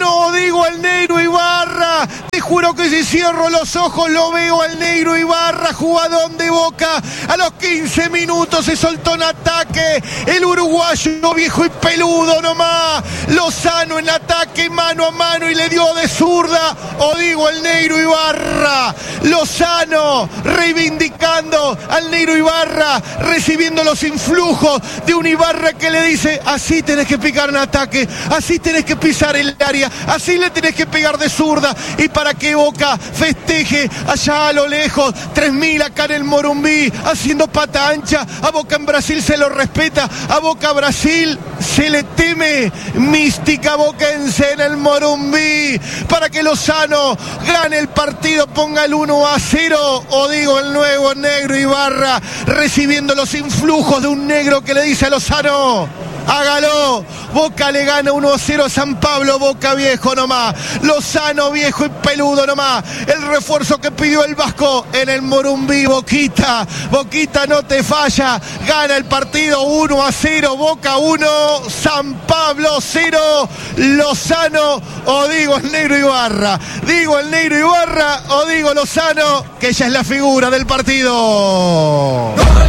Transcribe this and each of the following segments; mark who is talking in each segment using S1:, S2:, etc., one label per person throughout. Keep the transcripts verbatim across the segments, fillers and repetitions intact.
S1: Lozano, digo al negro Ibarra. Te juro que si cierro los ojos lo veo al negro Ibarra, jugadón de Boca. A los quince minutos se soltó en ataque el uruguayo viejo y peludo nomás. Lozano en ataque mano a mano y le dio de zurda. O digo al negro Ibarra. Lozano reivindicando al negro Ibarra, recibiendo los influjos de un Ibarra que le dice: así tenés que picar en ataque, así tenés que pisar el área, así le tenés que pegar de zurda. Y para que Boca festeje allá a lo lejos, tres mil acá en el Morumbí, haciendo pata ancha. A Boca en Brasil se lo respeta, a Boca Brasil se le teme. Mística boquense en el Morumbí, para que Lozano gane el partido, ponga el uno a cero. O digo el nuevo negro Ibarra, recibiendo los influjos de un negro que le dice a Lozano: hágalo. Boca le gana uno a cero a San Pablo. Boca viejo nomás, Lozano viejo y peludo nomás. El refuerzo que pidió el Vasco en el Morumbí. Boquita, Boquita no te falla, gana el partido uno a cero. Boca uno, San Pablo cero. Lozano, o digo el negro Ibarra, digo el negro Ibarra, o digo Lozano, que ella es la figura del partido.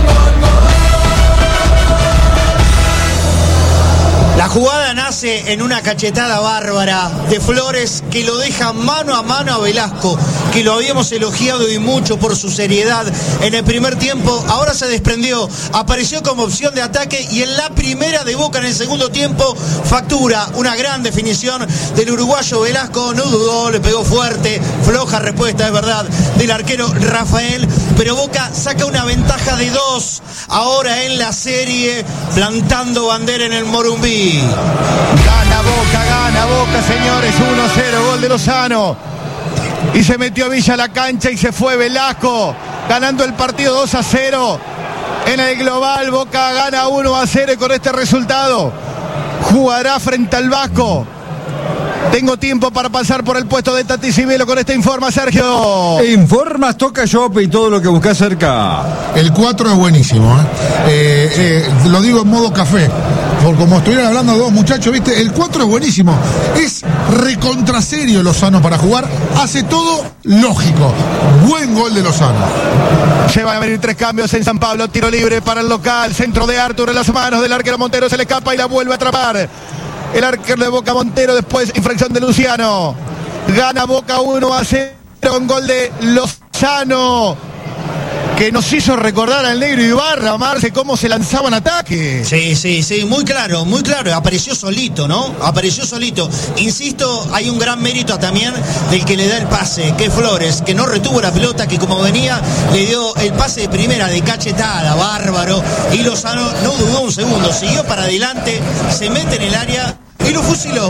S2: La jugada nace en una cachetada bárbara de Flores que lo deja mano a mano a Velasco, que lo habíamos elogiado y mucho por su seriedad en el primer tiempo. Ahora se desprendió, apareció como opción de ataque y en la primera de Boca en el segundo tiempo factura una gran definición del uruguayo Velasco. No dudó, le pegó fuerte, floja respuesta, es verdad, del arquero Rafael, pero Boca saca una ventaja de dos ahora en la serie, plantando bandera en el Morumbí.
S1: Gana Boca, gana Boca, señores, uno a cero, gol de Lozano. Y se metió Villa a la cancha y se fue Velasco, ganando el partido dos a cero. En el global, Boca gana uno a cero y con este resultado jugará frente al Vasco. Tengo tiempo para pasar por el puesto de Tati Cibelo con esta informa, Sergio.
S3: Informas, toca shop y todo lo que buscas cerca.
S4: El cuatro es buenísimo, ¿eh? Eh, eh, lo digo en modo café, por como estuvieran hablando dos muchachos, ¿viste? El cuatro es buenísimo. Es recontraserio Lozano para jugar. Hace todo lógico. Buen gol de Lozano.
S1: Se van a venir tres cambios en San Pablo. Tiro libre para el local. Centro de Artur en las manos del arquero Montero. Se le escapa y la vuelve a atrapar el arquero de Boca, Montero. Después infracción de Luciano. Gana Boca uno a cero con gol de Lozano, que nos hizo recordar al negro Ibarra, Marce, cómo se lanzaban ataques.
S2: Sí, sí, sí, muy claro, muy claro. Apareció solito, ¿no? Apareció solito. Insisto, hay un gran mérito también del que le da el pase, que es Flores, que no retuvo la pelota, que como venía, le dio el pase de primera de cachetada, bárbaro. Y Lozano no dudó un segundo, siguió para adelante, se mete en el área y lo fusiló.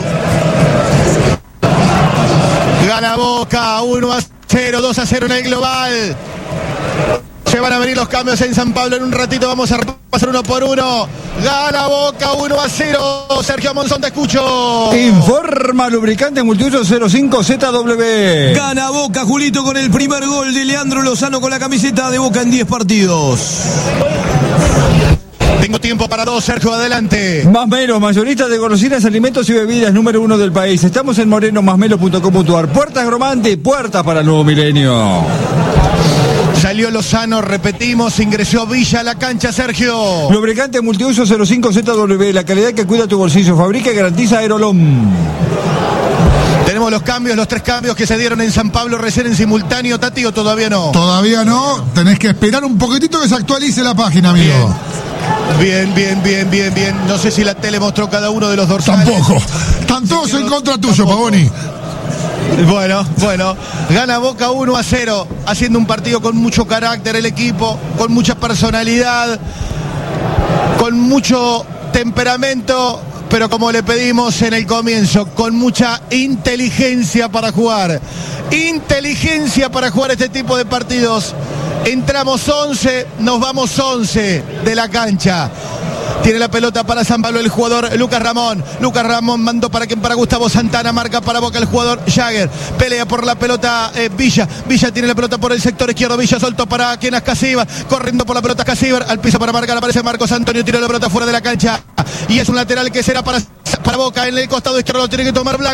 S1: Gana Boca uno a cero, dos a cero en el global. Se van a venir los cambios en San Pablo en un ratito. Vamos a pasar uno por uno. Gana Boca uno a cero. Sergio Monzón, te escucho.
S3: Informa Lubricante Multiuso cero cinco Z W.
S5: Gana Boca, Julito, con el primer gol de Leandro Lozano con la camiseta de Boca en diez partidos.
S1: Tengo tiempo para dos, Sergio, adelante.
S3: Masmelo, mayorista de golosinas, alimentos y bebidas número uno del país. Estamos en moreno masmelo punto com punto a r. Puertas Gromante, puertas para el nuevo milenio.
S1: Salió Lozano, repetimos, ingresó Villa a la cancha, Sergio.
S3: Lubricante Multiuso cero cinco Z W, la calidad que cuida tu bolsillo, fabrica y garantiza Aerolón.
S1: Tenemos los cambios, los tres cambios que se dieron en San Pablo recién en simultáneo, Tati, ¿o todavía no?
S4: Todavía no, tenés que esperar un poquitito que se actualice la página, amigo.
S1: Bien, bien, bien, bien, bien. No sé si la tele mostró cada uno de los dorsales.
S4: Tampoco. Están todos en contra tuyo, Pavoni.
S1: Bueno, bueno, gana Boca uno a cero, haciendo un partido con mucho carácter el equipo, con mucha personalidad, con mucho temperamento, pero como le pedimos en el comienzo, con mucha inteligencia para jugar. Inteligencia para jugar este tipo de partidos. Entramos once, nos vamos once de la cancha. Tiene la pelota para San Pablo el jugador Lucas Ramón. Lucas Ramón mandó para quien, para Gustavo Santana. Marca para Boca el jugador Jagger. Pelea por la pelota eh, Villa. Villa tiene la pelota por el sector izquierdo. Villa soltó para quien es Casíbar. Corriendo por la pelota Casíbar. Al piso para marcar. Aparece Marcos Antonio. Tiró la pelota fuera de la cancha. Y es un lateral que será para, para Boca. En el costado izquierdo lo tiene que tomar Blanco.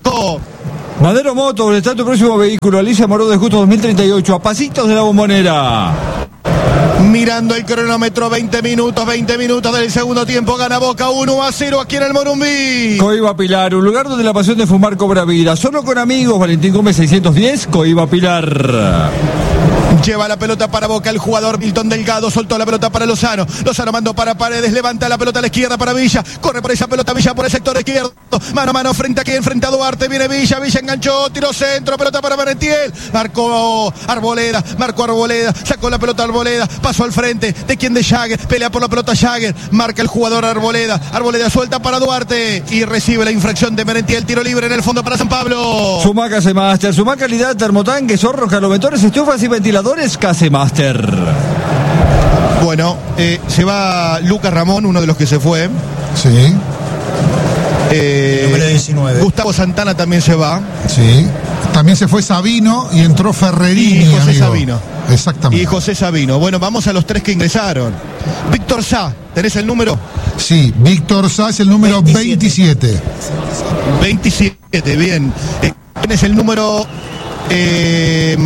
S3: Madero Moto, está tu próximo vehículo. Alicia Moró de Justo dos mil treinta y ocho, a pasitos de la Bombonera.
S1: Mirando el cronómetro, veinte minutos, veinte minutos del segundo tiempo, gana Boca uno a cero aquí en el Morumbí.
S3: Coiba Pilar, un lugar donde la pasión de fumar cobra vida. Solo con amigos, Valentín Gómez seiscientos diez, Coiba Pilar.
S1: Lleva la pelota para Boca el jugador Milton Delgado, soltó la pelota para Lozano, Lozano mandó para Paredes, levanta la pelota a la izquierda para Villa, corre por esa pelota Villa por el sector izquierdo, mano a mano frente aquí, enfrenta a Duarte, viene Villa, Villa enganchó, tiró centro, pelota para Merentiel, marcó Arboleda, marcó Arboleda, sacó la pelota Arboleda, pasó al frente, de quien de Jagger, pelea por la pelota Jagger, marca el jugador Arboleda, Arboleda suelta para Duarte y recibe la infracción de Merentiel, tiro libre en el fondo para San Pablo.
S3: Suma Casemaster, suma calidad, termotanques, hornos, calometores, estufas y ventiladores. Casemaster.
S1: Bueno, eh, se va Lucas Ramón, uno de los que se fue.
S4: Sí.
S1: Eh,
S2: número diecinueve.
S1: Gustavo Santana también se va.
S4: Sí. También se fue Sabino y entró Ferrerini.
S1: Y José
S4: amigo.
S1: Sabino.
S4: Exactamente.
S1: Y José Sabino. Bueno, vamos a los tres que ingresaron. Víctor Sá, ¿tenés el número?
S4: Sí, Víctor Sá es el número veintisiete.
S1: veintisiete, bien. Eh, ¿Tenés el número? Eh,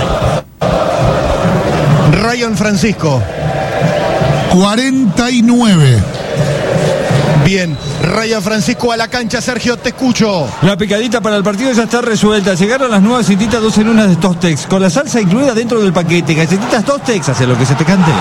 S1: Ryan Francisco.
S4: cuarenta y nueve.
S1: Bien, Ryan Francisco a la cancha, Sergio, te escucho.
S3: La picadita para el partido ya está resuelta. Llegaron las nuevas cintitas dos en una de Tostex, con la salsa incluida dentro del paquete. Galletitas Tostex, hace lo que se te cante.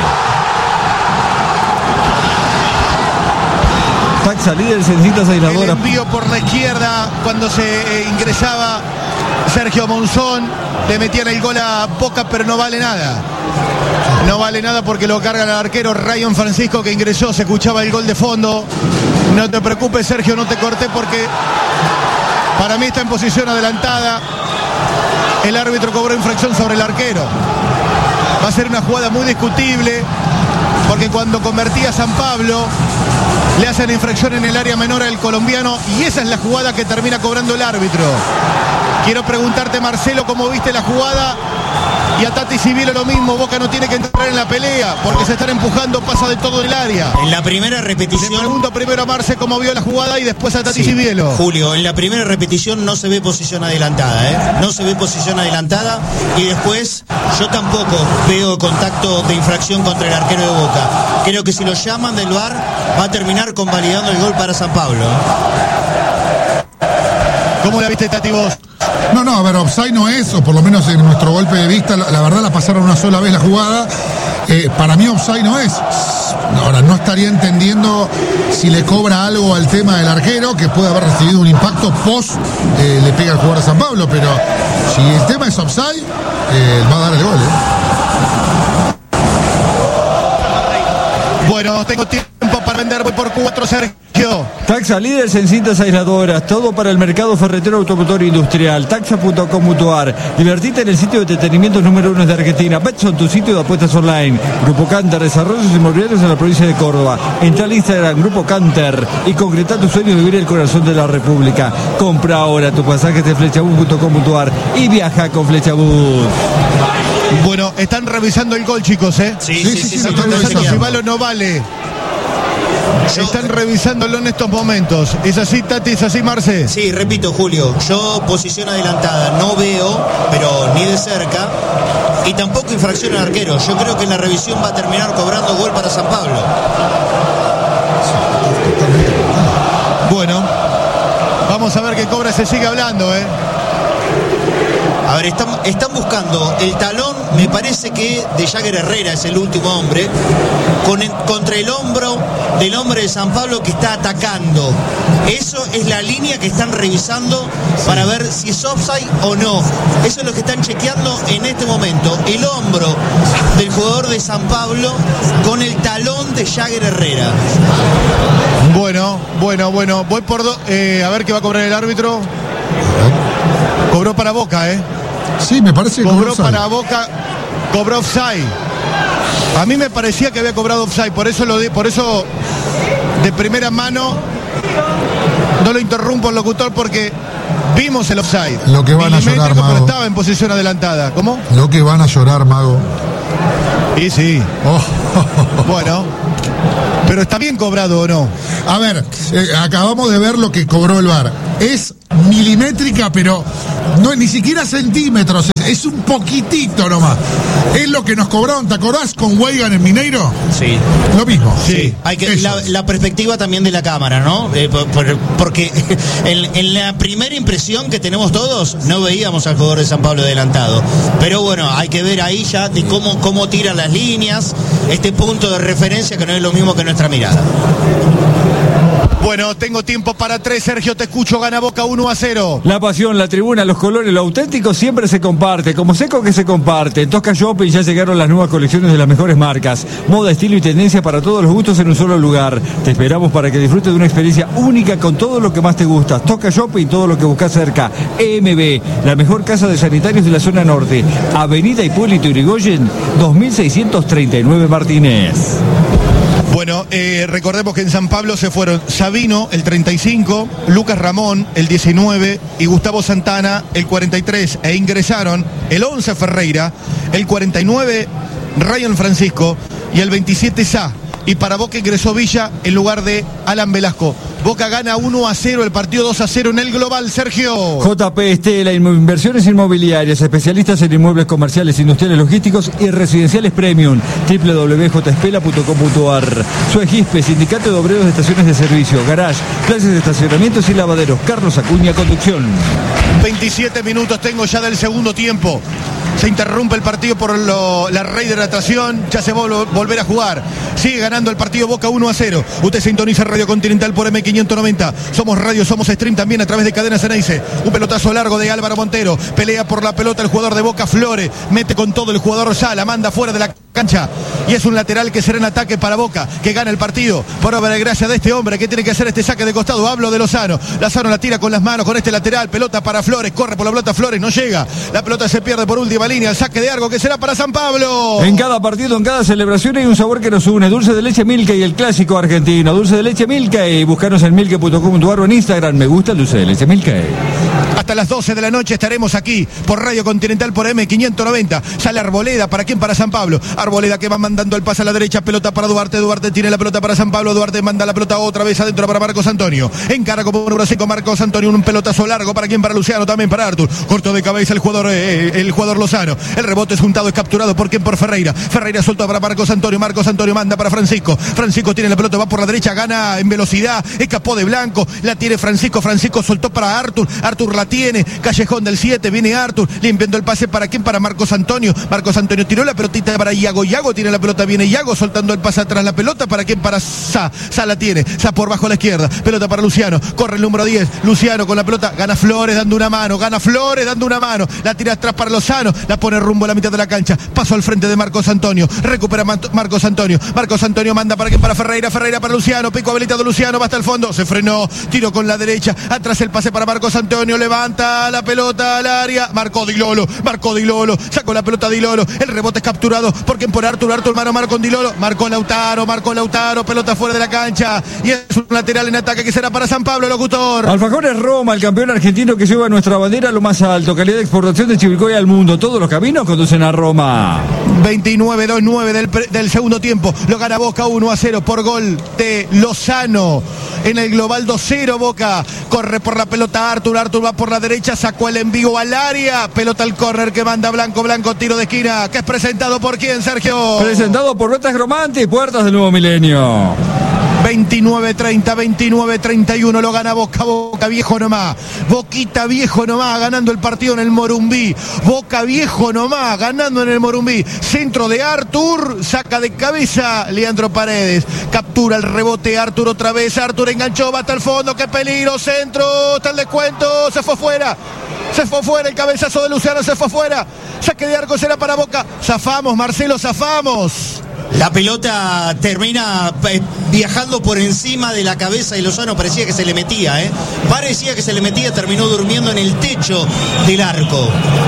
S3: Taxa líder, cintitas
S1: El
S3: aisladoras.
S1: envío por la izquierda cuando se eh, ingresaba Sergio Monzón, le metían el gol a Boca, pero no vale nada. No vale nada porque lo cargan al arquero Ryan Francisco, que ingresó, se escuchaba el gol de fondo. No te preocupes, Sergio, no te corté porque para mí está en posición adelantada. El árbitro cobró infracción sobre el arquero. Va a ser una jugada muy discutible porque cuando convertía a San Pablo le hacen infracción en el área menor al colombiano y esa es la jugada que termina cobrando el árbitro. Quiero preguntarte, Marcelo, cómo viste la jugada. Y a Tati Sibielo lo mismo, Boca no tiene que entrar en la pelea porque se están empujando, pasa de todo el área.
S2: En la primera
S1: Le
S2: repetición...
S1: pregunto primero a Marce cómo vio la jugada y después a Tati
S2: Sí,
S1: Sibielo.
S2: Julio, en la primera repetición no se ve posición adelantada, ¿eh? No se ve posición adelantada y después yo tampoco veo contacto de infracción contra el arquero de Boca. Creo que si lo llaman del V A R va a terminar convalidando el gol para San Pablo.
S1: ¿Cómo la viste, Tati, vos?
S4: No, no, a ver, offside no es, o por lo menos en nuestro golpe de vista, la, la verdad la pasaron una sola vez la jugada. Eh, para mí offside no es. Ahora, no estaría entendiendo si le cobra algo al tema del arquero, que puede haber recibido un impacto post, eh, le pega al jugador de San Pablo, pero si el tema es offside, eh, va a dar el gol, ¿eh?
S1: Bueno, tengo tiempo para vender, voy por cuatro, Sergio.
S3: Taxa líderes en cintas aisladoras, todo para el mercado ferretero, automotor e industrial. Taxa punto com punto a r. Divertite en el sitio de entretenimiento número uno de Argentina. Betson, tu sitio de apuestas online. Grupo Canter, desarrollos inmobiliarios en la provincia de Córdoba. Entra al Instagram, Grupo Canter, y concreta tu sueño de vivir el corazón de la República. Compra ahora tus pasajes de flechabus punto com punto a r y viaja con Flechabus.
S1: Bueno, están revisando el gol, chicos, ¿eh?
S2: Sí,
S4: Sí,
S2: sí,
S4: sí,
S2: sí,
S4: sí,
S2: sí,
S4: lo
S2: lo
S4: están
S2: estoy
S1: Revisando si
S2: chequeando.
S1: vale o no vale.
S2: Yo-
S1: Están revisándolo en estos momentos. ¿Es así, Tati? ¿Es así, Marce?
S2: Sí, repito, Julio, yo posición adelantada no veo, pero ni de cerca, y tampoco infracción al arquero. Yo creo que en la revisión va a terminar cobrando gol para San Pablo.
S1: Bueno, vamos a ver qué cobra, se sigue hablando, ¿eh?
S2: A ver, están, están buscando el talón, me parece que de Jagger Herrera es el último hombre, con, contra el hombro del hombre de San Pablo que está atacando. Eso es la línea que están revisando para ver si es offside o no. Eso es lo que están chequeando en este momento. El hombro del jugador de San Pablo con el talón de Jagger Herrera.
S1: Bueno, bueno, bueno. Voy por dos. Eh, a ver qué va a cobrar el árbitro. Cobró para Boca, ¿eh?
S4: Sí, me parece que
S1: Cobró
S4: offside.
S1: para Boca, cobró offside. A mí me parecía que había cobrado offside, por eso lo di, por eso de primera mano no lo interrumpo el locutor porque vimos el offside.
S4: Lo que van a llorar,
S1: Milimétrico, pero
S4: Mago.
S1: estaba en posición adelantada. ¿Cómo?
S4: Lo que van a llorar, Mago.
S1: Sí, sí.
S4: Oh.
S1: Bueno. Pero está bien cobrado o no.
S4: A ver, eh, acabamos de ver lo que cobró el V A R. Es milimétrica, pero no es ni siquiera centímetros, es, es un poquitito nomás. Es lo que nos cobraron, ¿te acordás con Weigan en Mineiro?
S2: Sí.
S4: Lo mismo.
S2: Sí. Hay que, la, la perspectiva también de la cámara, ¿no? Eh, por, por, porque en, en la primera impresión que tenemos todos, no veíamos al jugador de San Pablo adelantado. Pero bueno, hay que ver ahí ya de cómo, cómo tiran las líneas, este punto de referencia que no es lo mismo que nuestra mirada.
S1: Bueno, tengo tiempo para tres. Sergio, te escucho. Gana Boca uno a cero.
S3: La pasión, la tribuna, los colores, lo auténtico siempre se comparte. Como Seco que se comparte. En Tosca Shopping ya llegaron las nuevas colecciones de las mejores marcas. Moda, estilo y tendencia para todos los gustos en un solo lugar. Te esperamos para que disfrutes de una experiencia única con todo lo que más te gusta. Tosca Shopping, todo lo que buscas cerca. E M B, la mejor casa de sanitarios de la zona norte. Avenida Hipólito Yrigoyen, dos mil seiscientos treinta y nueve Martínez.
S1: Bueno, eh, recordemos que en San Pablo se fueron Sabino, el treinta y cinco, Lucas Ramón, el diecinueve, y Gustavo Santana, el cuarenta y tres, e ingresaron el once Ferreira, el cuarenta y nueve Ryan Francisco y el veintisiete Sá. Y para Boca ingresó Villa en lugar de Alan Velasco. Boca gana uno a cero, el partido dos a cero en el global, Sergio.
S3: J P Estela, Inversiones Inmobiliarias, especialistas en inmuebles comerciales, industriales, logísticos y residenciales premium. doble u doble u doble u punto j espela punto com punto a r. Suegispe, Sindicato de Obreros de Estaciones de Servicio, Garage, plazas de estacionamientos y lavaderos. Carlos Acuña, conducción.
S1: veintisiete minutos tengo ya del segundo tiempo. Se interrumpe el partido por lo, la Rey de Natación. Ya se va a volver a jugar. Sigue ganando el partido Boca uno a cero. Usted sintoniza Radio Continental por M quinientos noventa. Somos radio, somos stream también a través de Cadena Ceneice. Un pelotazo largo de Álvaro Montero. Pelea por la pelota el jugador de Boca, Flores. Mete con todo el jugador Sala. Manda fuera de la cancha. Y es un lateral que será en ataque para Boca, que gana el partido por obra de gracia de este hombre que tiene que hacer este saque de costado. Hablo de Lozano. Lozano la tira con las manos con este lateral. Pelota para Flores. Corre por la pelota Flores. No llega. La pelota se pierde por última línea. El saque de arco que será para San Pablo.
S3: En cada partido, en cada celebración hay un sabor que nos une. Dulce de leche Milka y el clásico argentino. Dulce de leche Milka y buscanos en milka punto com punto a r o en Instagram. Me gusta el dulce de leche Milka.
S1: Hasta las doce de la noche estaremos aquí por Radio Continental por M quinientos noventa. Sale Arboleda. ¿Para quién? Para San Pablo. Arboleda que va mandando el pase a la derecha. Pelota para Duarte. Duarte tiene la pelota para San Pablo. Duarte manda la pelota otra vez adentro para Marcos Antonio. Encara como número cinco Marcos Antonio. Un pelotazo largo. ¿Para quién? Para Luciano. También para Artur. Corto de cabeza el jugador, eh, el jugador Lozano. El rebote es juntado, es capturado. ¿Por quién? Por Ferreira. Ferreira suelto para Marcos Antonio. Marcos Antonio manda para Francisco. Francisco tiene la pelota. Va por la derecha. Gana en velocidad. Escapó de blanco. La tiene Francisco. Francisco soltó para Artur. Artur la tiene. Callejón del siete. Viene Artur. Limpiando el pase. ¿Para quién? Para Marcos Antonio. Marcos Antonio tiró la pelotita para Iago. Iago tiene la pelota. Viene Iago soltando el pase atrás. La pelota. ¿Para quién? Para Sá. Sá la tiene. Sá por bajo a la izquierda. Pelota para Luciano. Corre el número diez. Luciano con la pelota. Gana Flores dando una mano. Gana Flores dando una mano. La tira atrás para Lozano. La pone rumbo a la mitad de la cancha. Paso al frente de Marcos Antonio. Recupera Marcos Antonio. Marcos Antonio manda para quién? Para Ferreira. Ferreira para Luciano. Pico habilitado Luciano. Va hasta el fondo. Se frenó. Tiro con la derecha. Atrás el pase para Marcos Antonio. Levanta la pelota al área. Marcó Di Lolo. Marcó Di Lolo. Sacó la pelota Di Lolo. El rebote es capturado. ¿Por quién? Por Artur. Artur mano a mano con Di Lolo. Marcó Lautaro. Marcó Lautaro. Pelota fuera de la cancha. Y es un lateral en ataque que será para San Pablo, locutor.
S3: Alfajores Roma, el campeón argentino que lleva nuestra bandera a lo más alto. Calidad de exportación de Chivilcoy al mundo. Todos los caminos conducen a Roma.
S1: veintinueve dos nueve del, del segundo tiempo. Lo gana Boca uno a cero por gol de Lozano. En el global dos cero Boca. Corre por la pelota Artur. Artur va por la derecha. Sacó el envío al área. Pelota al córner que manda Blanco. Blanco tiro de esquina. Que es presentado por quién, Sergio.
S3: Presentado por Rotas Gromante y Puertas del Nuevo Milenio.
S1: veintinueve treinta, veintinueve treinta y uno lo gana Boca, Boca viejo nomás, Boquita viejo nomás, ganando el partido en el Morumbí, Boca viejo nomás, ganando en el Morumbí, centro de Artur, saca de cabeza Leandro Paredes, captura el rebote Artur otra vez, Artur enganchó, va hasta el fondo, qué peligro, centro, está el descuento, se fue fuera, se fue fuera, el cabezazo de Luciano se fue fuera, saque de arco será para Boca, zafamos Marcelo, zafamos.
S2: La pelota termina eh, viajando por encima de la cabeza de Lozano, parecía que se le metía, ¿eh? Parecía que se le metía, terminó durmiendo en el techo del arco.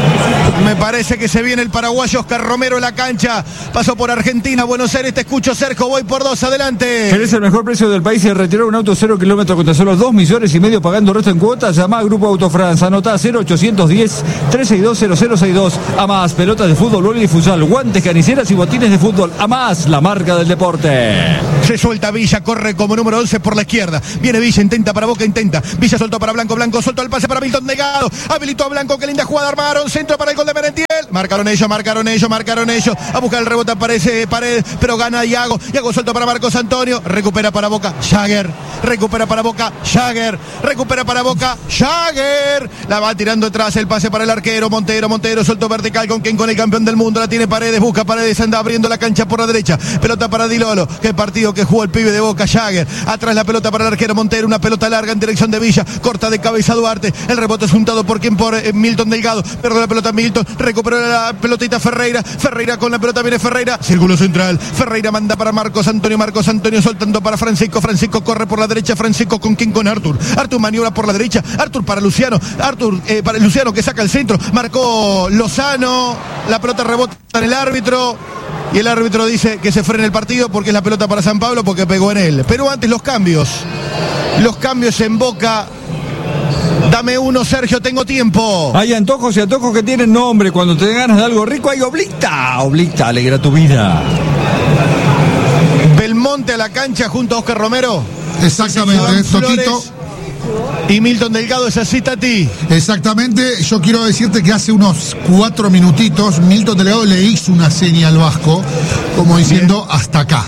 S1: Me parece que se viene el paraguayo Oscar Romero en la cancha, pasó por Argentina, Buenos Aires, te escucho Sergio, voy por dos, adelante.
S3: ¿Querés el mejor precio del país y retirar un auto cero kilómetros con tan solo dos millones y medio pagando resto en cuotas? Llamá a Grupo Autofrance, anotá cero ochocientos diez, trescientos sesenta y dos, cero cero sesenta y dos. A más, pelotas de fútbol, vóley y futsal, guantes, caniceras y botines de fútbol. A más, la marca del deporte.
S1: Se suelta Villa, corre como número once por la izquierda. Viene Villa, intenta para Boca, intenta. Villa soltó para Blanco, Blanco soltó el pase para Milton Delgado. Habilitó a Blanco, qué linda jugada armaron. Centro para el gol de Merentiel. Marcaron ellos, marcaron ellos, marcaron ellos. A buscar el rebote, aparece Paredes, pero gana Iago. Iago suelto para Marcos Antonio. Recupera para Boca, Jagger. Recupera para Boca, Jagger. Recupera para Boca, Jagger. La va tirando atrás, el pase para el arquero. Montero, Montero, suelto vertical con quien con el campeón del mundo. La tiene Paredes, busca Paredes, anda abriendo la cancha por la derecha. Pelota para Di Lolo. Qué partido que jugó el pibe de Boca, Jagger. Atrás la pelota para el arquero Montero. Una pelota larga en dirección de Villa. Corta de cabeza Duarte. El rebote es juntado por quien por eh, Milton Delgado. Perdió la pelota Milton. Recuperó la pelotita Ferreira. Ferreira con la pelota viene Ferreira. Círculo central. Ferreira manda para Marcos Antonio. Marcos Antonio soltando para Francisco. Francisco corre por la derecha. Francisco con quien con Artur. Artur maniobra por la derecha. Artur para Luciano. Artur eh, para Luciano que saca el centro. Marcó Lozano. La pelota rebota en el árbitro. Y el árbitro dice que se frene el partido porque es la pelota para San Pablo porque pegó en él. Pero antes los cambios. Los cambios en Boca. Dame uno, Sergio, tengo tiempo.
S3: Hay antojos y antojos que tienen nombre. Cuando te ganas de algo rico hay Oblita. Oblita, alegra tu vida.
S1: Belmonte a la cancha junto a Oscar Romero.
S4: Exactamente, Totito.
S1: Y Milton Delgado, es así, Tati.
S4: Exactamente, yo quiero decirte que hace unos cuatro minutitos Milton Delgado le hizo una seña al Vasco, como diciendo Bien. hasta acá.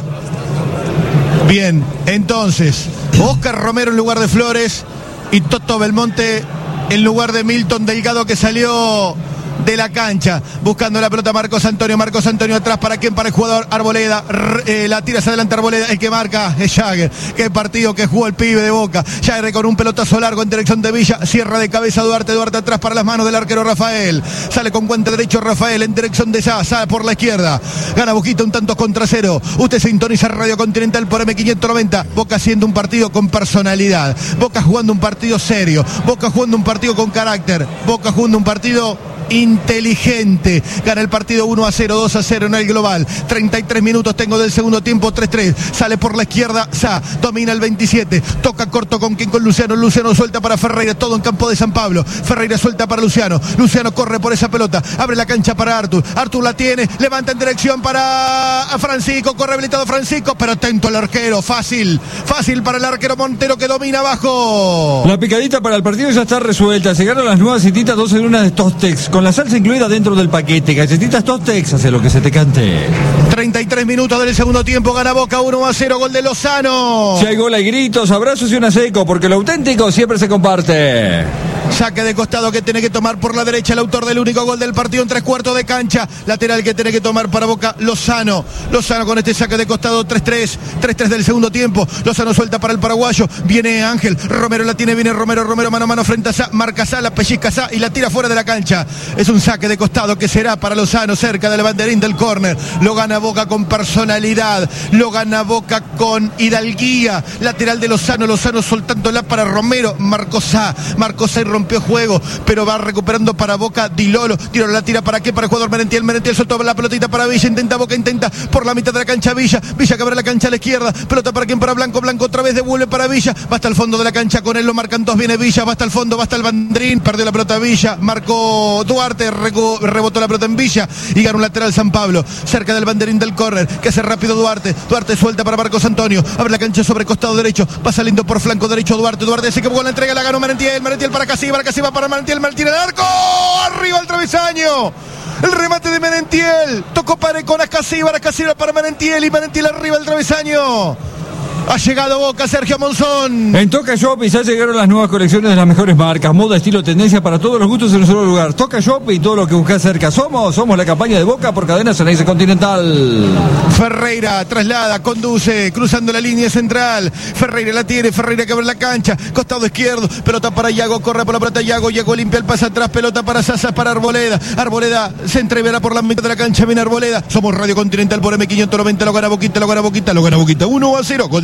S1: Bien, entonces, Oscar Romero en lugar de Flores y Toto Belmonte en lugar de Milton Delgado que salió de la cancha, buscando la pelota Marcos Antonio, Marcos Antonio atrás, ¿para quién? Para el jugador Arboleda, eh, la tira hacia adelante Arboleda, el que marca es Jagger, qué partido que jugó el pibe de Boca, Jagger con un pelotazo largo en dirección de Villa, cierra de cabeza Duarte, Duarte atrás para las manos del arquero Rafael, sale con guante derecho Rafael en dirección de Sá, Sá por la izquierda, gana Boquita un tanto contra cero, usted sintoniza Radio Continental por M quinientos noventa, Boca haciendo un partido con personalidad, Boca jugando un partido serio, Boca jugando un partido con carácter, Boca jugando un partido inteligente, gana el partido uno a cero, dos a cero en el global, treinta y tres minutos tengo del segundo tiempo, tres tres, sale por la izquierda Sá, domina el veintisiete, toca corto con quien con Luciano, Luciano suelta para Ferreira, todo en campo de San Pablo, Ferreira suelta para Luciano, Luciano corre por esa pelota, abre la cancha para Artur, Artur la tiene, levanta en dirección para Francisco, corre habilitado Francisco, pero atento al arquero, fácil, fácil para el arquero Montero que domina abajo.
S3: La picadita para el partido ya está resuelta, llegaron las nuevas cititas dos en una de Tostex, con la salsa incluida dentro del paquete. Galletitas Tostex, hace lo que se te cante.
S1: treinta y tres minutos del segundo tiempo, gana Boca uno a cero, gol de Lozano.
S3: Si hay gol hay gritos, abrazos y una seco, porque lo auténtico siempre se comparte.
S1: Saque de costado que tiene que tomar por la derecha el autor del único gol del partido en tres cuartos de cancha. Lateral que tiene que tomar para Boca, Lozano. Lozano con este saque de costado, tres tres. tres tres del segundo tiempo. Lozano suelta para el paraguayo. Viene Ángel. Romero la tiene, viene Romero. Romero mano a mano frente a Sá. Marca Sá, la pellizca Sá y la tira fuera de la cancha. Es un saque de costado que será para Lozano cerca del banderín del córner. Lo gana Boca con personalidad. Lo gana Boca con hidalguía. Lateral de Lozano. Lozano soltándola para Romero. Marcó Sá. Marcó Sá y rompió juego, pero va recuperando para Boca Di Lolo, tiro la tira para qué, para el jugador Merentiel, Merentiel soltó la pelotita para Villa, intenta Boca, intenta por la mitad de la cancha Villa, Villa que abre la cancha a la izquierda, pelota para quien, para Blanco, Blanco otra vez devuelve para Villa, va hasta el fondo de la cancha, con él lo marcan dos, viene Villa, va hasta el fondo, va hasta el bandrín, perdió la pelota Villa, marcó Duarte, reco, rebotó la pelota en Villa y gana un lateral San Pablo, cerca del banderín del córner, que hace rápido Duarte, Duarte suelta para Marcos Antonio, abre la cancha sobre costado derecho, va saliendo por flanco derecho Duarte, Duarte se quedó con la entrega, la ganó Merentiel, Merentiel para Casi, para Casi va para Merentiel, Merentiel el arco, arriba el travesaño, el remate de Merentiel, tocó para con Ascasíbar, Ascasíbar para Merentiel y Merentiel arriba el travesaño. Ha llegado Boca, Sergio Monzón.
S3: En Toca Shopping ya llegaron las nuevas colecciones de las mejores marcas, moda, estilo, tendencia para todos los gustos en un solo lugar. Toca Shopping, todo lo que buscas cerca. Somos, somos la campaña de Boca por Cadena Ceneice Continental.
S1: Ferreira traslada, conduce, cruzando la línea central. Ferreira la tiene, Ferreira que abre la cancha, costado izquierdo, pelota para Iago, corre por la pelota Iago, Iago limpia el pase atrás, pelota para Sasa, para Arboleda. Arboleda se entreverá por la mitad de la cancha, viene Arboleda. Somos Radio Continental por M quinientos noventa, lo gana Boquita, lo gana Boquita, lo gana Boquita. uno a cero, gol de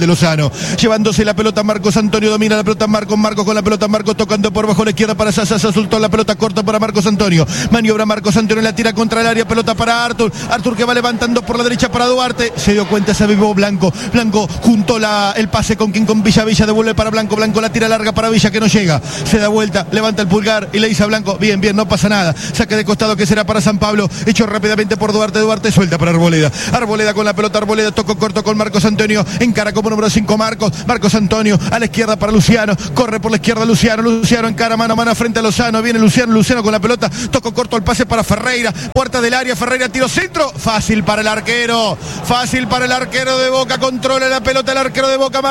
S1: Lozano. Llevándose la pelota Marcos Antonio, domina la pelota Marcos, Marcos con la pelota, Marcos tocando por bajo la izquierda para Sasa, Sasa soltó la pelota corta para Marcos Antonio. Maniobra Marcos Antonio, la tira contra el área, pelota para Artur. Artur que va levantando por la derecha para Duarte. Se dio cuenta, se avivó Blanco. Blanco juntó la, el pase con quien con Villa, Villa devuelve para Blanco, Blanco la tira larga para Villa que no llega. Se da vuelta, levanta el pulgar y le dice a Blanco, bien, bien, no pasa nada. Saque de costado que será para San Pablo. Hecho rápidamente por Duarte, Duarte suelta para Arboleda. Arboleda con la pelota, Arboleda tocó corto con Marcos Antonio. Encara como número cinco Marcos. Marcos Antonio a la izquierda para Luciano. Corre por la izquierda Luciano. Luciano encara mano a mano frente a Lozano. Viene Luciano, Luciano con la pelota. Tocó corto el pase para Ferreira. Puerta del área, Ferreira tiro centro. Fácil para el arquero. Fácil para el arquero de Boca. Controla la pelota el arquero de Boca,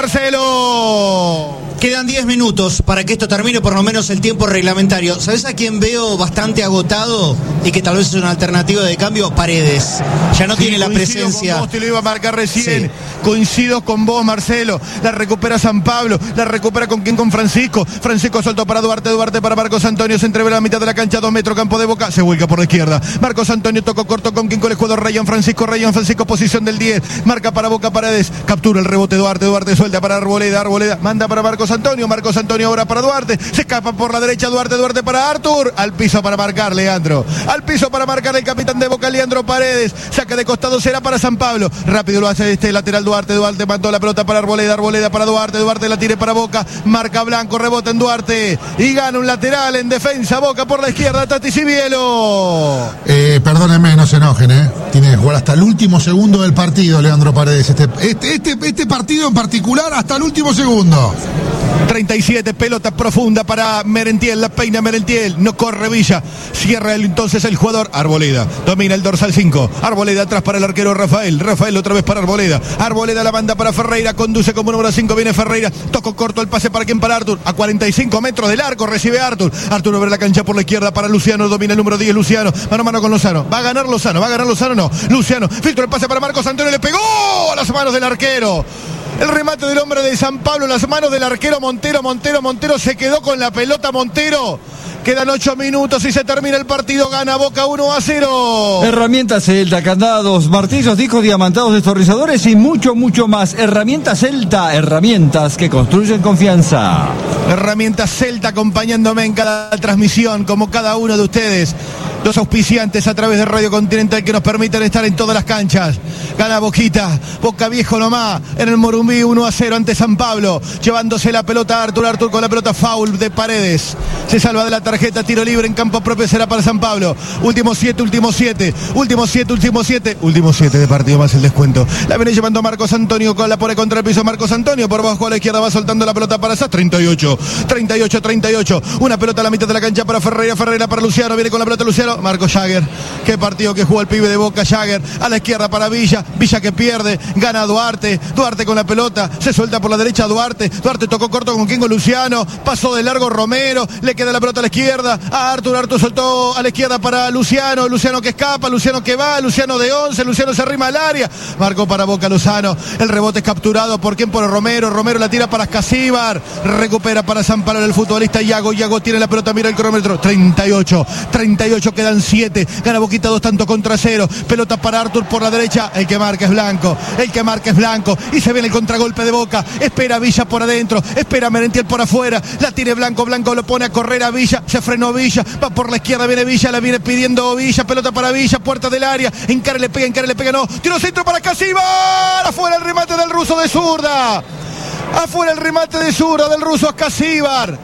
S1: Marcelo.
S2: Quedan diez minutos para que esto termine, por lo menos el tiempo reglamentario. ¿Sabes a quién veo bastante agotado y que tal vez es una alternativa de cambio? Paredes. Ya no sí, tiene la presencia.
S1: Con vos, te lo iba a marcar recién. Sí. Coincido con vos, Marcelo. La recupera San Pablo. La recupera con quién, con Francisco. Francisco soltó para Duarte. Duarte para Marcos Antonio. Se entreve la mitad de la cancha. Dos metros, campo de Boca. Se vuelca por la izquierda. Marcos Antonio tocó corto con quien, con el jugador Rayon Francisco. Rayon Francisco, posición del diez. Marca para Boca, Paredes. Captura el rebote Duarte. Duarte suelta para Arboleda. Arboleda manda para Marcos Antonio. Marcos Antonio ahora para Duarte. Se escapa por la derecha Duarte. Duarte para Artur. Al piso para marcar Leandro. Al piso para marcar el capitán de Boca, Leandro Paredes. Saca de costado será para San Pablo. Rápido lo hace este lateral Duarte. Duarte mandó la pelota para Arboleda. Arboleda para Duarte. Duarte la tire para Boca. Marca Blanco. Rebota en Duarte. Y gana un lateral en defensa. Boca por la izquierda. Tati Cibielo.
S4: Eh, perdónenme, no se enojen, ¿eh? Tiene que jugar hasta el último segundo del partido, Leandro Paredes. Este, este, este, este partido en particular hasta el último segundo.
S1: treinta y siete, pelota profunda para Merentiel, la peina Merentiel, no corre Villa, cierra el, entonces el jugador Arboleda, domina el dorsal cinco, Arboleda atrás para el arquero Rafael, Rafael otra vez para Arboleda, Arboleda la manda para Ferreira, conduce como número cinco, viene Ferreira, tocó corto el pase para quien, para Artur, a cuarenta y cinco metros del arco recibe Artur, Artur abre la cancha por la izquierda para Luciano, domina el número diez Luciano, mano a mano con Lozano, va a ganar Lozano, va a ganar Lozano, no, Luciano, filtro el pase para Marcos Antonio, le pegó a las manos del arquero. El remate del hombre de San Pablo, las manos del arquero Montero, Montero, Montero se quedó con la pelota Montero. Quedan ocho minutos y se termina el partido. Gana Boca uno a cero.
S3: Herramientas Celta, candados, martillos, discos diamantados, destornilladores y mucho, mucho más. Herramientas Celta, herramientas que construyen confianza.
S1: Herramientas Celta acompañándome en cada transmisión, como cada uno de ustedes. Los auspiciantes a través de Radio Continental que nos permiten estar en todas las canchas. Gana Boquita, Boca Viejo nomás, en el Morumbí uno a cero ante San Pablo. Llevándose la pelota Artur, Artur con la pelota foul de Paredes. Se salva de la tarjeta, tiro libre en campo propio será para San Pablo. Último siete, último siete, último siete, último siete, último siete de partido más el descuento. La viene llevando Marcos Antonio, con la pone contra el piso Marcos Antonio, por bajo a la izquierda va soltando la pelota para Sá, treinta y ocho, treinta y ocho, treinta y ocho. Una pelota a la mitad de la cancha para Ferreira, Ferreira para Luciano, viene con la pelota Luciano. Marcos Jagger, qué partido que jugó el pibe de Boca. Jagger a la izquierda para Villa, Villa que pierde, gana Duarte, Duarte con la pelota, se suelta por la derecha Duarte, Duarte tocó corto con Kingo Luciano, pasó de largo Romero, le queda la pelota a la izquierda a Artur, Artur soltó a la izquierda para Luciano, Luciano que escapa, Luciano que va, Luciano de once, Luciano se arrima al área, marcó para Boca Lozano, el rebote es capturado por quien, por Romero, Romero la tira para Escasíbar, recupera para San Pablo el futbolista Iago, Iago tiene la pelota, mira el cronómetro, treinta y ocho, treinta y ocho, quedan siete, gana Boquita dos tanto contra cero, pelota para Artur por la derecha, el que marca es Blanco, el que marca es Blanco, y se viene el contragolpe de Boca, espera Villa por adentro, espera Merentiel por afuera, la tiene Blanco, Blanco lo pone a correr a Villa, se frenó Villa, va por la izquierda, viene Villa, la viene pidiendo Villa, pelota para Villa, puerta del área, encara le pega, encara le pega, no, tiro centro para Escasíbar, afuera el remate del ruso de zurda, afuera el remate de zurda del ruso Escasíbar.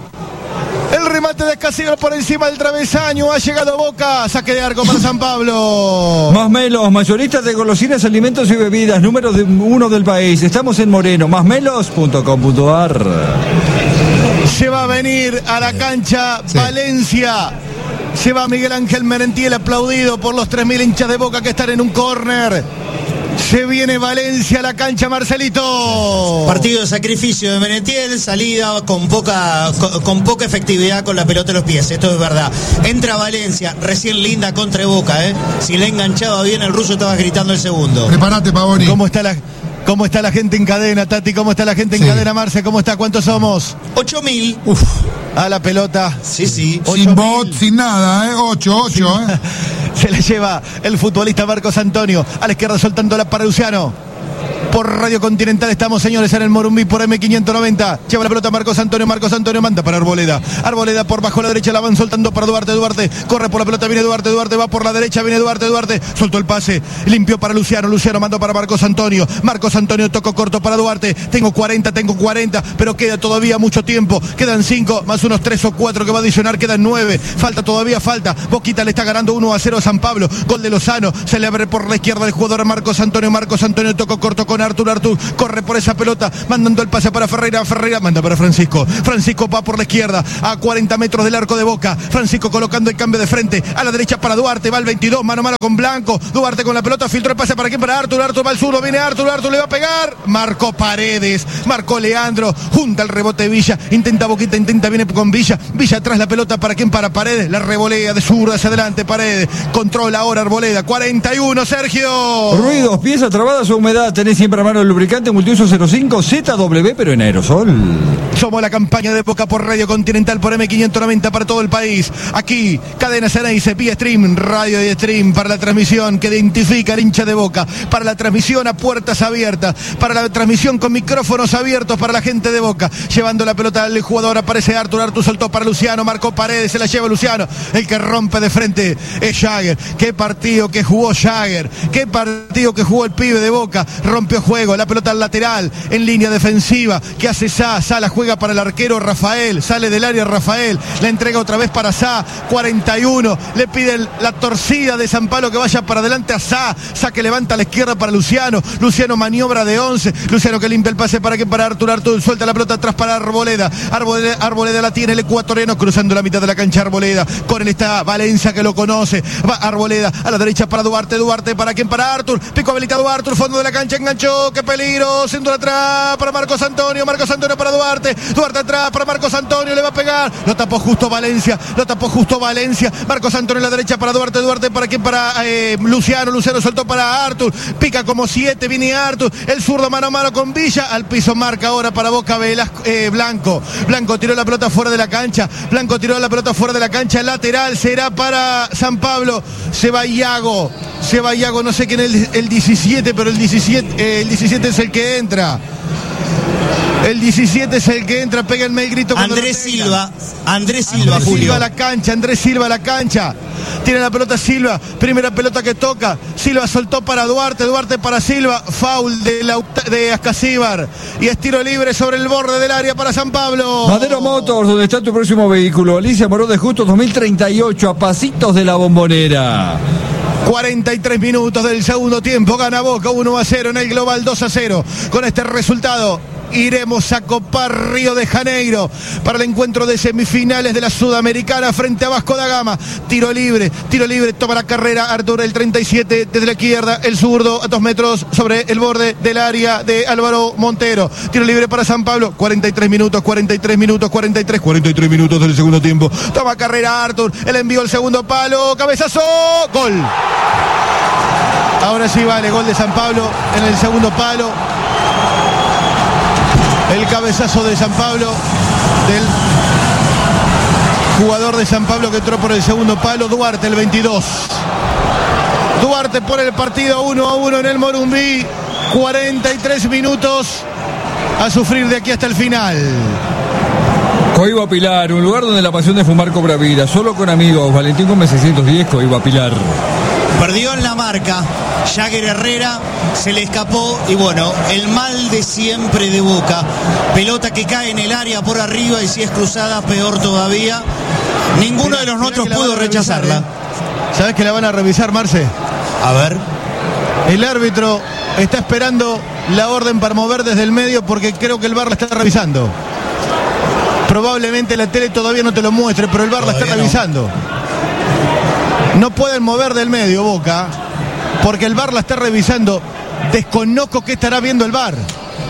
S1: El remate de Escasíbar por encima del travesaño. Ha llegado Boca. Saque de arco para San Pablo.
S3: Masmelos, mayoristas de golosinas, alimentos y bebidas. Número de uno del país. Estamos en Moreno. masmelos punto com punto a r.
S1: Se va a venir a la cancha sí. Valencia. Se va Miguel Ángel Merentiel, aplaudido por los tres mil hinchas de Boca que están en un córner. Se viene Valencia a la cancha, Marcelito.
S2: Partido de sacrificio de Merentiel, salida con poca, con, con poca efectividad con la pelota en los pies, esto es verdad. Entra Valencia, recién linda contra Boca, ¿eh? Si le enganchaba bien el ruso estaba gritando el segundo.
S4: Prepárate, Pavoni.
S1: ¿Cómo está la... ¿Cómo está la gente en cadena, Tati? ¿Cómo está la gente en sí. cadena, Marce? ¿Cómo está? ¿Cuántos somos?
S2: Ocho mil.
S1: Uf. A la pelota.
S2: Sí, sí.
S4: Sin bot, sin nada, ¿eh? Ocho, ocho, sí. ¿eh?
S1: Se la lleva el futbolista Marcos Antonio. A la izquierda soltándola para Luciano. por Radio Continental. Estamos, señores, en el Morumbí por eme quinientos noventa. Lleva la pelota Marcos Antonio. Marcos Antonio manda para Arboleda. Arboleda por bajo la derecha, la van soltando para Duarte. Duarte corre por la pelota, viene Duarte. Duarte va por la derecha, viene Duarte. Duarte soltó el pase, limpió para Luciano. Luciano mandó para Marcos Antonio. Marcos Antonio tocó corto para Duarte. Tengo cuarenta, tengo cuarenta, pero queda todavía mucho tiempo. Quedan cinco, más unos tres o cuatro que va a adicionar. Quedan nueve. Falta todavía, falta. Boquita le está ganando uno a cero a San Pablo. Gol de Lozano. Se le abre por la izquierda el jugador Marcos Antonio. Marcos Antonio tocó corto con Artur. Artur corre por esa pelota, mandando el pase para Ferreira. Ferreira manda para Francisco. Francisco va por la izquierda, a cuarenta metros del arco de Boca. Francisco colocando el cambio de frente. A la derecha para Duarte. Va el veintidós, mano a mano con Blanco. Duarte con la pelota, filtró el pase para quién, para Artur. Artur va al zurdo, viene Artur. Artur le va a pegar. Marcó Paredes. Marcó Leandro. Junta el rebote Villa. Intenta Boquita, intenta, viene con Villa. Villa atrás la pelota para quién, para Paredes. La revolea de zurda hacia adelante. Paredes. Controla ahora Arboleda. cuarenta y uno, Sergio.
S3: Ruidos, piezas trabadas o humedad. Tenés siempre a mano el lubricante Multiuso cero cinco Z W, pero en aerosol.
S1: Somos la campaña de Boca por Radio Continental por eme quinientos noventa para todo el país. Aquí, Cadena Ceneice, vía stream, radio y stream para la transmisión que identifica al hincha de Boca. Para la transmisión a puertas abiertas. Para la transmisión con micrófonos abiertos para la gente de Boca. Llevando la pelota al jugador, aparece Artur. Artur soltó para Luciano. Marcó Paredes, se la lleva Luciano. El que rompe de frente es Jagger. Qué partido que jugó Jagger. Qué partido que jugó el pibe de Boca. Rompió juego. La pelota al lateral. En línea defensiva. ¿Qué hace Sá? Sá la juega para el arquero Rafael. Sale del área Rafael. La entrega otra vez para Sá. cuarenta y uno. Le pide el, la torcida de San Pablo que vaya para adelante a Sá. Sá que levanta a la izquierda para Luciano. Luciano maniobra de once. Luciano que limpia el pase para que para Artur. Artur suelta la pelota atrás para Arboleda. Arboleda, Arboleda la tiene el ecuatoriano cruzando la mitad de la cancha. Arboleda. Con él está Valencia que lo conoce. Va Arboleda a la derecha para Duarte. Duarte para quien, para Artur. Pico habilitado Artur. Fondo de la cancha. Enganchó. Qué peligro. Centro atrás para Marcos Antonio. Marcos Antonio para Duarte. Duarte atrás para Marcos Antonio. Le va a pegar. Lo tapó justo Valencia. Lo tapó justo Valencia. Marcos Antonio en la derecha para Duarte. Duarte para quien, para eh, Luciano. Luciano soltó para Artur. Pica como siete. Viene Artur. El zurdo mano a mano con Villa. Al piso marca ahora para Boca Velasco, eh, Blanco. Blanco tiró la pelota fuera de la cancha. Blanco tiró la pelota fuera de la cancha. Lateral será para San Pablo. Se va Iago. Se va Iago. No sé quién es el, el diecisiete, pero el diecisiete, eh, el diecisiete es el que entra. El diecisiete es el que entra, pega el grito.
S2: Andrés Silva, Andrés Silva,
S1: Andrés
S2: Julio.
S1: Silva a la cancha, Andrés Silva a la cancha. Tiene la pelota Silva, primera pelota que toca. Silva soltó para Duarte, Duarte para Silva. Foul de, la, de Ascasíbar. Y es tiro libre sobre el borde del área para San Pablo.
S3: Madero Motors, donde está tu próximo vehículo. Alicia Moró de Justo dos mil treinta y ocho, a pasitos de la Bombonera.
S1: cuarenta y tres minutos del segundo tiempo. Gana Boca uno a cero en el global, dos a cero. Con este resultado iremos a copar Río de Janeiro para el encuentro de semifinales de la Sudamericana frente a Vasco da Gama. Tiro libre, tiro libre, toma la carrera Artur, el treinta y siete desde la izquierda, el zurdo a dos metros sobre el borde del área de Álvaro Montero. Tiro libre para San Pablo, cuarenta y tres minutos, cuarenta y tres minutos, cuarenta y tres, cuarenta y tres minutos del segundo tiempo. Toma carrera Artur, el envío al segundo palo, cabezazo, gol. Ahora sí vale, gol de San Pablo en el segundo palo. El cabezazo de San Pablo, del jugador de San Pablo que entró por el segundo palo, Duarte, el veintidós. Duarte por el partido uno a uno en el Morumbí. cuarenta y tres minutos a sufrir de aquí hasta el final.
S3: Coiba Pilar, un lugar donde la pasión de fumar cobra vida. Solo con amigos. Valentín Gómez seiscientos diez, Coiba Pilar.
S2: Perdió en la marca. Jagger Herrera se le escapó y bueno, el mal de siempre de Boca. Pelota que cae en el área por arriba y si es cruzada peor todavía. Ninguno
S1: Mirá,
S2: de los
S1: mirá
S2: nuestros
S1: que
S2: pudo rechazarla.
S1: Revisar, ¿eh? ¿Sabes que la van a revisar, Marce?
S2: A ver.
S1: El árbitro está esperando la orden para mover desde el medio porque creo que el V A R la está revisando. Probablemente la tele todavía no te lo muestre, pero el V A R todavía la está revisando. No. no pueden mover del medio, Boca, porque el V A R la está revisando. Desconozco qué estará viendo el V A R.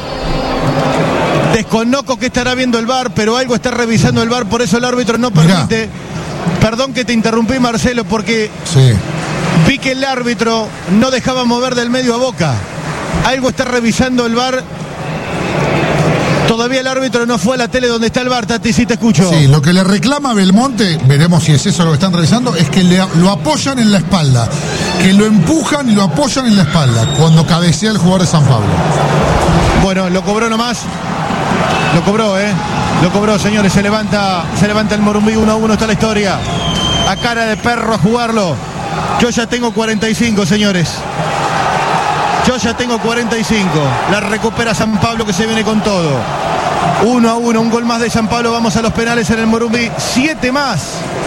S1: Desconozco qué estará viendo el V A R, pero algo está revisando el V A R, por eso el árbitro no permite. Mirá. Perdón que te interrumpí, Marcelo, porque sí. vi que el árbitro no dejaba mover del medio a Boca. Algo está revisando el V A R. Todavía el árbitro no fue a la tele donde está el V A R, Tati, sí te escucho.
S4: Sí, lo que le reclama a Belmonte, veremos si es eso lo que están realizando, es que le, lo apoyan en la espalda, que lo empujan y lo apoyan en la espalda cuando cabecea el jugador de San Pablo.
S1: Bueno, lo cobró nomás. Lo cobró, ¿eh? Lo cobró, señores. Se levanta, se levanta el Morumbí, uno a uno está la historia. A cara de perro a jugarlo. Yo ya tengo cuarenta y cinco, señores. Yo ya tengo cuarenta y cinco. La recupera San Pablo, que se viene con todo. uno a uno, un gol más de San Pablo. Vamos a los penales en el Morumbí. Siete más.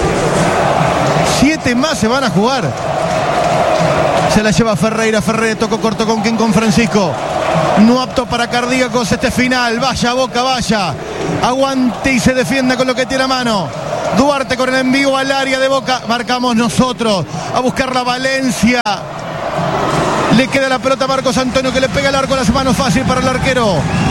S1: Siete más se van a jugar. Se la lleva Ferreira. Ferreira tocó corto con quién, con Francisco. No apto para cardíacos este final. Vaya Boca, vaya. Aguante y se defienda con lo que tiene a mano. Duarte con el envío al área de Boca. Marcamos nosotros. A buscar la Valencia. Le queda la pelota a Marcos Antonio, que le pega el arco a las manos. Fácil para el arquero.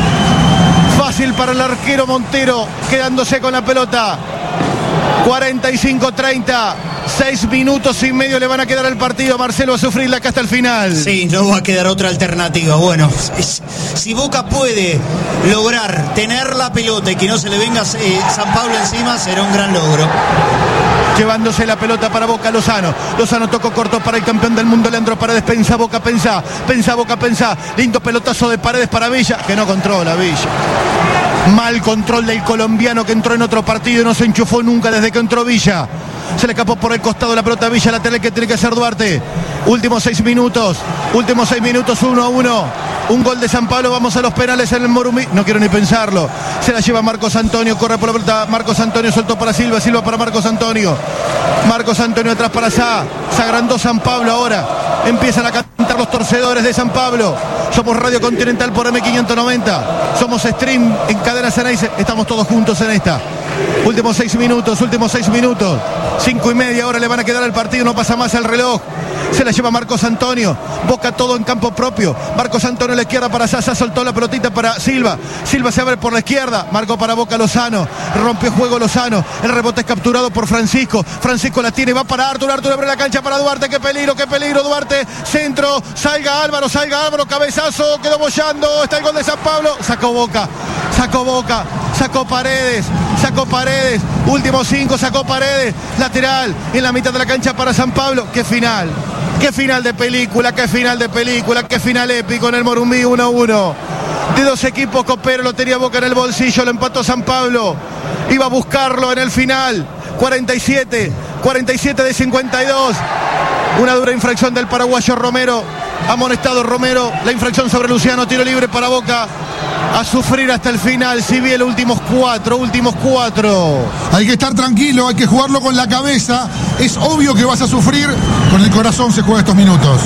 S1: Fácil para el arquero Montero. Quedándose con la pelota. cuarenta y cinco treinta. Seis minutos y medio le van a quedar al partido. Marcelo a sufrirla acá hasta el final.
S2: Sí, no va a quedar otra alternativa. Bueno, si Boca puede lograr tener la pelota y que no se le venga eh, San Pablo encima, será un gran logro.
S1: Llevándose la pelota para Boca, Lozano. Lozano tocó corto para el campeón del mundo, Leandro Paredes. Pensa Boca, pensa. Pensa Boca, pensa. Lindo pelotazo de Paredes para Villa, que no controla Villa. Mal control del colombiano, que entró en otro partido y no se enchufó nunca desde que entró Villa. Se le escapó por el costado la pelota a Villa, lateral que tiene que hacer Duarte. Últimos seis minutos. Últimos seis minutos, uno a uno. Un gol de San Pablo, vamos a los penales en el Morumbí. No quiero ni pensarlo. Se la lleva Marcos Antonio, corre por la pelota. Marcos Antonio soltó para Silva, Silva para Marcos Antonio. Marcos Antonio atrás para Sá. Se agrandó San Pablo ahora. Empiezan a cantar los torcedores de San Pablo. Somos Radio Continental por M quinientos noventa. Somos stream en Cadena Ceneice. Estamos todos juntos en esta. Últimos seis minutos, últimos seis minutos. Cinco y media ahora le van a quedar al partido. No pasa más el reloj. Se la lleva Marcos Antonio. Boca todo en campo propio. Marcos Antonio a la izquierda para Sasa. Soltó la pelotita para Silva. Silva se abre por la izquierda. Marcó para Boca Lozano. Rompió juego Lozano. El rebote es capturado por Francisco. Francisco la tiene. Va para Artur. Artur abre la cancha para Duarte. Qué peligro, qué peligro. Duarte. Centro. Salga Álvaro. Salga Álvaro. Cabezazo. Quedó bollando. Está el gol de San Pablo. Sacó Boca. Sacó Boca. Sacó Paredes. Sacó Paredes. Último cinco. Sacó Paredes. Lateral. En la mitad de la cancha para San Pablo. Qué final. Qué final de película, qué final de película, qué final épico en el Morumbí, uno a uno. De dos equipos, Copero lo tenía Boca en el bolsillo, lo empató San Pablo. Iba a buscarlo en el final. cuarenta y siete, cuarenta y siete de cincuenta y dos. Una dura infracción del paraguayo Romero. Amonestado Romero. La infracción sobre Luciano, tiro libre para Boca. A sufrir hasta el final, si bien los últimos cuatro, últimos cuatro.
S4: Hay que estar tranquilo, hay que jugarlo con la cabeza. Es obvio que vas a sufrir, con el corazón se juega estos minutos.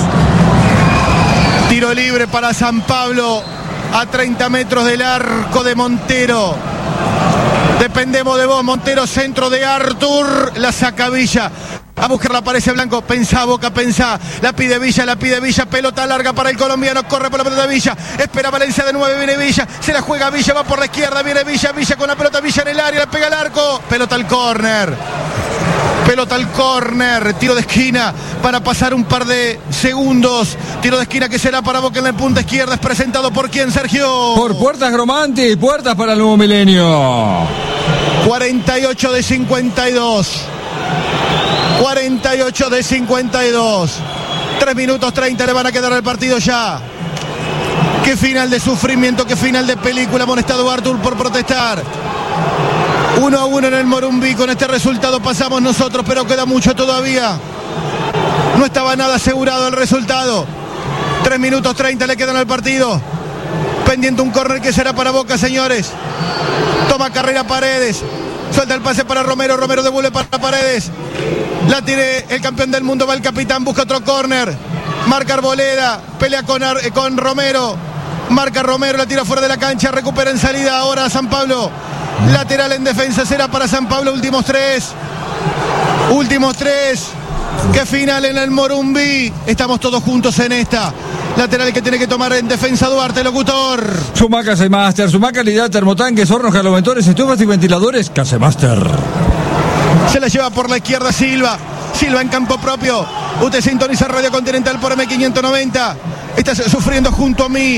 S1: Tiro libre para San Pablo, a treinta metros del arco de Montero. Dependemos de vos, Montero, centro de Artur, la saca Villa. A buscar la pared Blanco, pensá Boca, pensá. La pide Villa, la pide Villa, pelota larga para el colombiano, corre por la pelota de Villa. Espera Valencia de nueve, viene Villa, se la juega Villa, va por la izquierda, viene Villa, Villa con la pelota, Villa en el área, le pega al arco. Pelota al córner. Pelota al córner, tiro de esquina para pasar un par de segundos. Tiro de esquina que será para Boca en la punta izquierda. Es presentado por quién, Sergio.
S3: Por Puertas Gromanti, puertas para el nuevo milenio.
S1: cuarenta y ocho de cincuenta y dos. cuarenta y ocho de cincuenta y dos. tres minutos treinta le van a quedar al partido ya. Qué final de sufrimiento, qué final de película. Amonestado Artur por protestar. Uno a uno en el Morumbí. Con este resultado pasamos nosotros, pero queda mucho todavía. No estaba nada asegurado el resultado. tres minutos treinta le quedan al partido. Pendiente un córner que será para Boca, señores. Toma carrera Paredes. Suelta el pase para Romero. Romero devuelve para Paredes. La tiene el campeón del mundo. Va el capitán. Busca otro córner. Marca Arboleda. Pelea con, Ar con Romero. Marca Romero. La tira fuera de la cancha. Recupera en salida ahora San Pablo. Lateral en defensa será para San Pablo. Últimos tres. Últimos tres. Qué final en el Morumbí. Estamos todos juntos en esta. Lateral que tiene que tomar en defensa Duarte, locutor.
S3: Sumaca Casemaster, Sumaca calidad, termotanques, hornos, caloventores, estufas y ventiladores, Casemaster.
S1: Se la lleva por la izquierda Silva. Silva en campo propio. Usted sintoniza Radio Continental por M quinientos noventa. Está sufriendo junto a mí.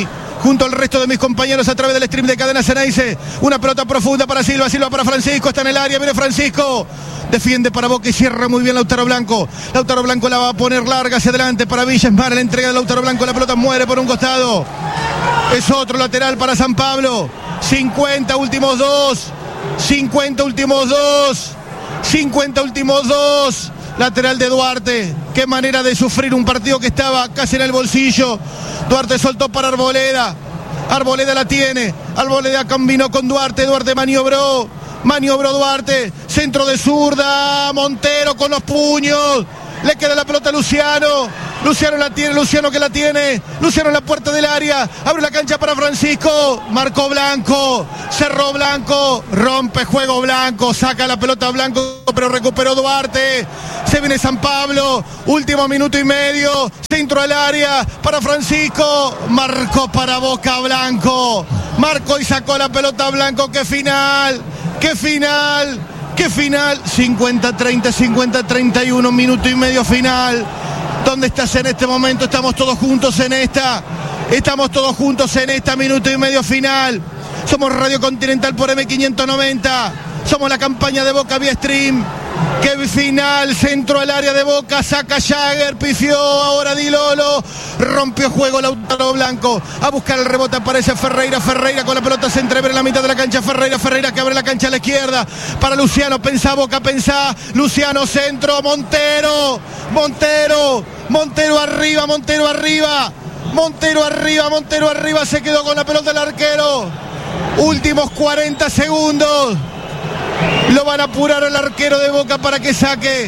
S1: junto al resto de mis compañeros a través del stream de Cadena Ceneice. Una pelota profunda para Silva, Silva para Francisco, está en el área, viene Francisco. Defiende para Boca y cierra muy bien Lautaro Blanco. Lautaro Blanco la va a poner larga hacia adelante para Villa. Es mala la entrega de Lautaro Blanco. La pelota muere por un costado. Es otro lateral para San Pablo. cincuenta últimos dos. cincuenta últimos dos. cincuenta últimos dos. Lateral de Duarte. Qué manera de sufrir un partido que estaba casi en el bolsillo. Duarte soltó para Arboleda. Arboleda la tiene. Arboleda combinó con Duarte. Duarte maniobró. Maniobró Duarte, centro de zurda, Montero con los puños, le queda la pelota a Luciano, Luciano la tiene, Luciano que la tiene, Luciano en la puerta del área, abre la cancha para Francisco, marcó Blanco, cerró Blanco, rompe juego Blanco, saca la pelota Blanco, pero recuperó Duarte, se viene San Pablo, último minuto y medio, centro al área para Francisco, marcó para Boca Blanco, marcó y sacó la pelota Blanco, qué final. ¡Qué final! ¡Qué final! cincuenta treinta, cincuenta treinta y uno, minuto y medio final. ¿Dónde estás en este momento? Estamos todos juntos en esta. Estamos todos juntos en esta, minuto y medio final. Somos Radio Continental por eme quinientos noventa. Somos la campaña de Boca vía stream. ¡Qué final! Centro al área de Boca, saca Jagger, pifió ahora Di Lolo, rompió juego Lautaro Blanco, a buscar el rebote aparece Ferreira, Ferreira con la pelota se entrever en la mitad de la cancha, Ferreira, Ferreira que abre la cancha a la izquierda, para Luciano, pensá Boca, pensá, Luciano centro, Montero, Montero, Montero arriba, Montero arriba, Montero arriba, Montero arriba, se quedó con la pelota el arquero, últimos cuarenta segundos. Lo van a apurar al arquero de Boca para que saque.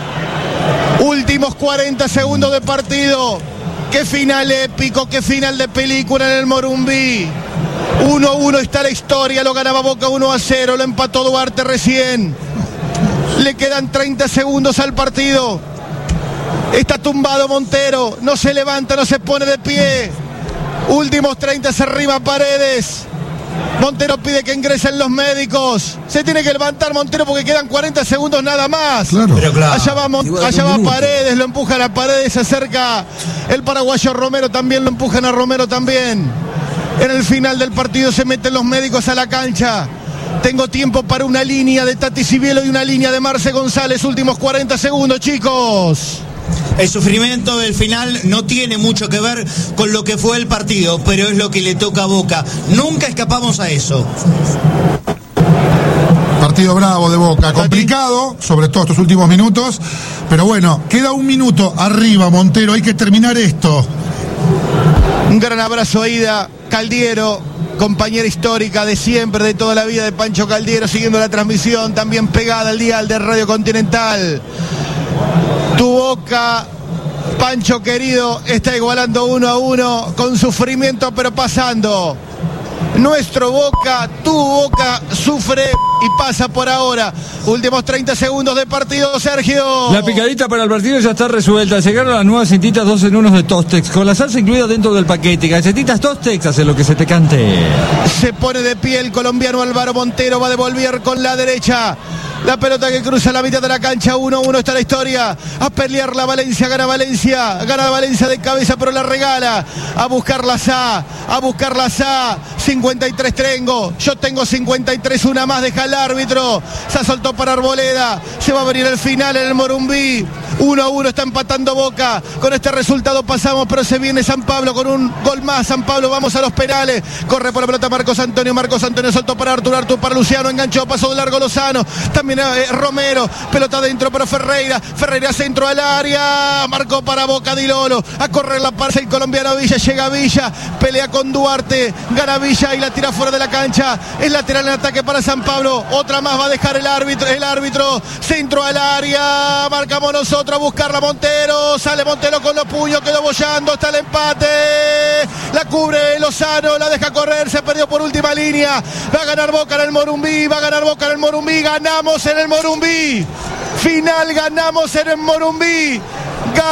S1: Últimos cuarenta segundos de partido. Qué final épico, qué final de película en el Morumbí. uno a uno está la historia, lo ganaba Boca uno a cero, lo empató Duarte recién. Le quedan treinta segundos al partido. Está tumbado Montero, no se levanta, no se pone de pie. Últimos treinta, se arriba Paredes. Montero pide que ingresen los médicos. Se tiene que levantar Montero porque quedan cuarenta segundos nada más.
S4: Claro.
S2: Pero claro.
S1: Allá va, Mon- allá va Paredes, lo empujan a Paredes, se acerca el paraguayo Romero también, lo empujan a Romero también. En el final del partido se meten los médicos a la cancha. Tengo tiempo para una línea de Tati Cibielo y una línea de Marce González. Últimos cuarenta segundos, chicos.
S2: El sufrimiento del final no tiene mucho que ver con lo que fue el partido, pero es lo que le toca a Boca. Nunca escapamos a eso.
S4: Partido bravo de Boca, complicado, sobre todo estos últimos minutos, pero bueno, queda un minuto arriba, Montero, hay que terminar esto.
S1: Un gran abrazo a Ida Caldiero, compañera histórica de siempre, de toda la vida de Pancho Caldiero, siguiendo la transmisión, también pegada al dial de Radio Continental. Tu Boca, Pancho querido, está igualando uno a uno, con sufrimiento pero pasando. Nuestro Boca, tu Boca, sufre y pasa por ahora. Últimos treinta segundos de partido, Sergio.
S3: La picadita para el partido ya está resuelta. Llegaron las nuevas cintitas dos en uno de Tostex, con la salsa incluida dentro del paquete. Galletitas Tostex, hace lo que se te cante.
S1: Se pone de pie el colombiano Álvaro Montero, va a devolver con la derecha. La pelota que cruza la mitad de la cancha, uno a uno está la historia. A pelear la Valencia, gana Valencia. Gana Valencia de cabeza, pero la regala. A buscar la S A, a buscar la S A. cincuenta y tres tengo, yo tengo cincuenta y tres, una más, deja el árbitro. Se soltó para Arboleda. Se va a venir el final en el Morumbí. uno a uno está empatando Boca. Con este resultado pasamos, pero se viene San Pablo con un gol más. San Pablo, vamos a los penales. Corre por la pelota Marcos Antonio. Marcos Antonio soltó para Arturo. Arturo para Luciano. Enganchó, pasó de largo Lozano. También eh, Romero. Pelota dentro para Ferreira. Ferreira centro al área. Marcó para Boca Di Lolo. A correr la parte el colombiano Villa. Llega Villa. Pelea con Duarte. Gana Villa y la tira fuera de la cancha. Es lateral en ataque para San Pablo. Otra más va a dejar el árbitro. El árbitro. Centro al área. Marcamos nosotros a buscarla Montero. Sale Montero con los puños. Quedó bollando. Está el empate. La cubre Lozano. La deja correr. Se perdió por última línea. Va a ganar Boca en el Morumbí. Va a ganar Boca en el Morumbí. Ganamos en el Morumbí. Final, ganamos en el Morumbí.